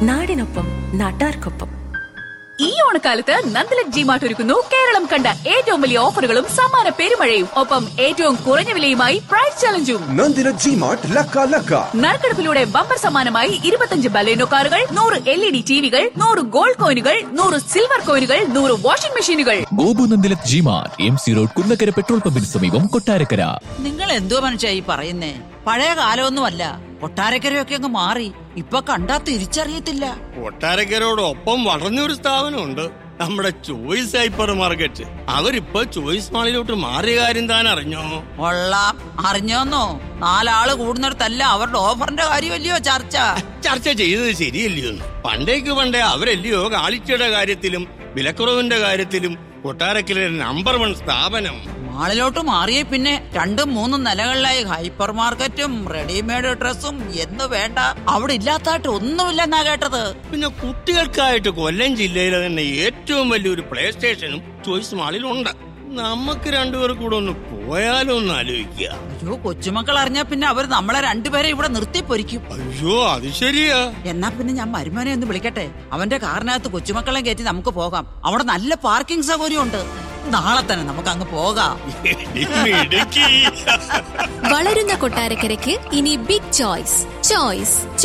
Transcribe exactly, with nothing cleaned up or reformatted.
നാടിനൊപ്പം നാട്ടാർക്കൊപ്പം. ഈ ഓണക്കാലത്ത് നന്ദലക് ജി മാർട്ട് ഒരുക്കുന്നു കേരളം കണ്ട ഏറ്റവും വലിയ ഓഫറുകളും സമ്മാന പെരുമഴയും, ഒപ്പം ഏറ്റവും കുറഞ്ഞ വിലയുമായി പ്രൈസ് ചലഞ്ചും. നന്ദലക് ജി മാർട്ട് ലക്ക ലക്ക. നറുക്കെടുപ്പിലൂടെ ബമ്പർ സമ്മാനമായി ഇരുപത്തഞ്ച് ബലേനോ കാറുകൾ, നൂറ് എൽ ഇ ഡി ടിവികൾ, നൂറ് ഗോൾഡ് കോയിനുകൾ, നൂറ് സിൽവർ കോയിനുകൾ, നൂറ് വാഷിംഗ് മെഷീനുകൾ. Gopu നന്ദലക് G mart, M C road, Kunnakkara petrol പമ്പിന് സമീപം, കൊട്ടാരക്കര. നിങ്ങൾ എന്തോ മനുഷ്യ ഈ പറയുന്നേ? പഴയ കാലമൊന്നുമല്ല, കൊട്ടാരക്കരയൊക്കെ അങ്ങ് മാറി. ഇപ്പൊ കണ്ടാ തിരിച്ചറിയത്തില്ല. കൊട്ടാരക്കരോടൊപ്പം വളർന്നൊരു സ്ഥാപനമുണ്ട്, നമ്മുടെ ചോയ്സ് ഹൈപ്പർ മാർക്കറ്റ്. അവരിപ്പോ ചോയ്സ് മാളിലോട്ട് മാറിയ കാര്യം താൻ അറിഞ്ഞോ? കൊള്ളാം, അറിഞ്ഞോന്നോ? നാലാള് കൂടുന്നിടത്തല്ല അവരുടെ ഓഫറിന്റെ കാര്യമല്ലയോ ചർച്ച. ചർച്ച ചെയ്തത് ശരിയല്ലയോ? പണ്ടേക്ക് പണ്ടേ അവരല്ലയോ കാളിച്ചയുടെ കാര്യത്തിലും വിലക്കുറവിന്റെ കാര്യത്തിലും കൊട്ടാരക്കര നമ്പർ വൺ സ്ഥാപനം. മാളിലോട്ട് മാറിയ പിന്നെ രണ്ടും മൂന്നും നിലകളിലായി ഹൈപ്പർ മാർക്കറ്റും റെഡിമെയ്ഡ് ഡ്രസ്സും എന്ന് വേണ്ട, അവിടെ ഇല്ലാത്തായിട്ട് ഒന്നുമില്ലെന്നാ കേട്ടത്. പിന്നെ കുട്ടികൾക്കായിട്ട് കൊല്ലം ജില്ലയിലെ തന്നെ ഏറ്റവും വലിയൊരു പ്ലേ സ്റ്റേഷനും ചോയ്സ് മാളിലുണ്ട്. നമുക്ക് രണ്ടുപേർ കൂടെ ഒന്ന് പോയാലോ ഒന്ന് ആലോചിക്കുക. അയ്യോ, കൊച്ചുമക്കൾ അറിഞ്ഞാ പിന്നെ അവർ നമ്മളെ രണ്ടുപേരെ ഇവിടെ നിർത്തി പൊരിക്കും. അയ്യോ, അത് ശരിയാ. എന്നാ പിന്നെ ഞാൻ മരുമോനെ ഒന്ന് വിളിക്കട്ടെ. അവന്റെ കാറിനകത്ത് കൊച്ചുമക്കളെ കയറ്റി നമുക്ക് പോകാം. അവിടെ നല്ല പാർക്കിംഗ് സൗകര്യം ഉണ്ട്. നാളെ തന്നെ നമുക്ക് അങ്ങ് പോകാം. വളരുന്ന കൊട്ടാരക്കരയ്ക്ക് ഇനി ബിഗ് ചോയ്സ്. ചോയ്സ്